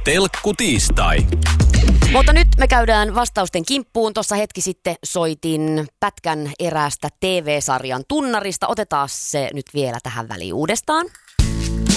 Telkku tiistai. Mutta nyt me käydään vastausten kimppuun. Tuossa hetki sitten soitin pätkän eräästä TV-sarjan tunnarista. Otetaan se nyt vielä tähän väliin uudestaan.